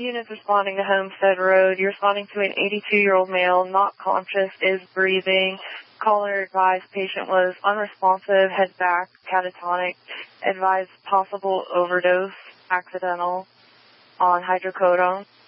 units responding to Homestead Road. You're responding to an 82-year-old male, not conscious, is breathing. Caller advised patient was unresponsive, head back, catatonic. Advised possible overdose, accidental, on hydrocodone.